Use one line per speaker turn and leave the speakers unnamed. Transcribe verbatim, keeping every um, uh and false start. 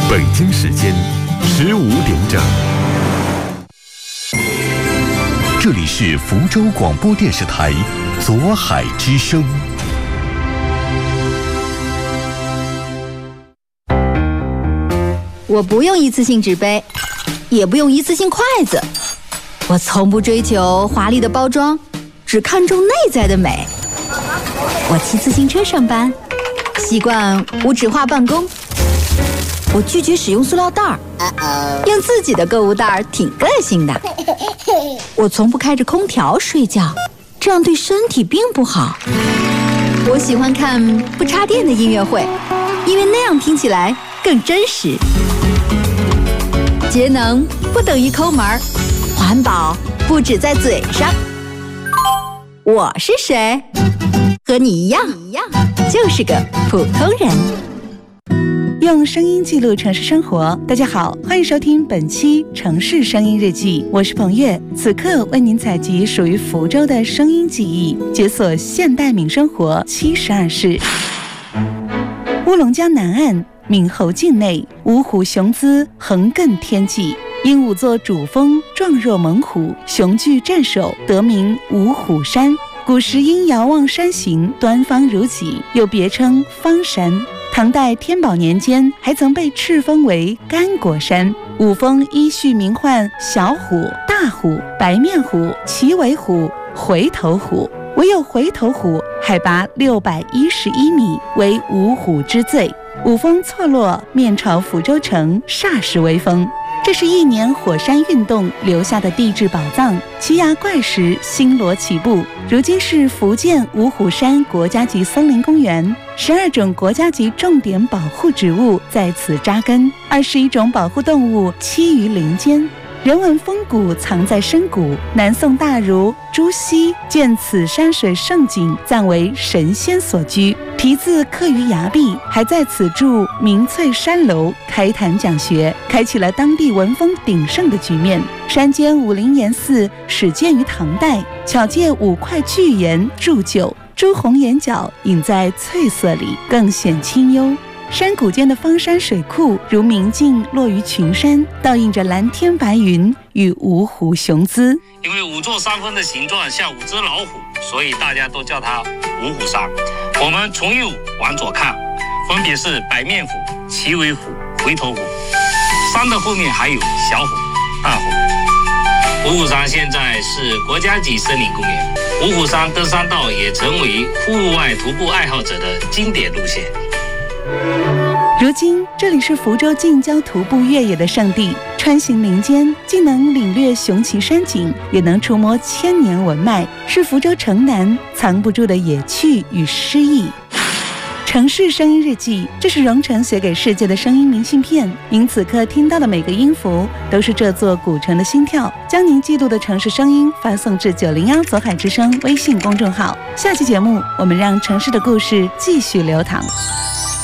北京时间十五点整，这里是福州广播电视台左海之声。
我不用一次性纸杯，也不用一次性筷子，我从不追求华丽的包装，只看重内在的美。我骑自行车上班，习惯无纸化办公。我拒绝使用塑料袋儿，用自己的购物袋儿挺个性的。我从不开着空调睡觉，这样对身体并不好。我喜欢看不插电的音乐会，因为那样听起来更真实。节能不等于抠门儿，环保不只在嘴上。我是谁？和你一样，就是个普通人。
用声音记录城市生活。大家好，欢迎收听本期《城市声音日记》，我是彭月。此刻为您采集属于福州的声音记忆，解锁现代闽生活七十二式。乌龙江南岸闽侯境内，五虎雄姿横亘天际，因五座主峰状若猛虎，雄踞镇守，得名五虎山。古时因遥望山形端方如脊，又别称方山。唐代天宝年间还曾被敕封为甘果山。五峰依序名唤小虎、大虎、白面虎、旗尾虎、回头虎，唯有回头虎海拔六百一十一米，为五虎之最。五峰错落，面朝福州城，煞是威风。这是一年火山运动留下的地质宝藏，奇崖怪石星罗棋布。如今是福建五虎山国家级森林公园，十二种国家级重点保护植物在此扎根，二十一种保护动物栖于林间。人文风骨藏在深谷，南宋大儒朱熹见此山水胜景，赞为神仙所居，题字刻于崖壁，还在此筑明翠山楼开坛讲学，开启了当地文风鼎盛的局面。山间五灵岩寺始建于唐代，巧借五块巨岩铸就，朱红眼角隐在翠色里，更显清幽。山谷间的方山水库如明镜落于群山，倒映着蓝天白云与五虎雄姿。
因为五座山峰的形状像五只老虎，所以大家都叫它五虎山。我们从右往左看，分别是白面虎、旗尾虎、回头虎。山的后面还有小虎、大虎。五虎山现在是国家级森林公园，五虎山登山道也成为户外徒步爱好者的经典路线。
如今这里是福州近郊徒步越野的圣地，穿行林间，既能领略雄奇山景，也能触摸千年文脉，是福州城南藏不住的野趣与诗意。城市声音日记，这是蓉城写给世界的声音明信片。您此刻听到的每个音符，都是这座古城的心跳。将您记录的城市声音发送至九零幺左海之声微信公众号。下期节目，我们让城市的故事继续流淌。